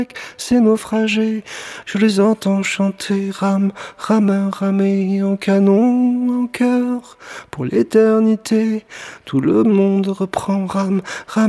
ces naufragés, je les entends chanter, rame, rameur, ramé, en canon, en chœur, pour l'éternité, tout le monde reprend, rame, rame.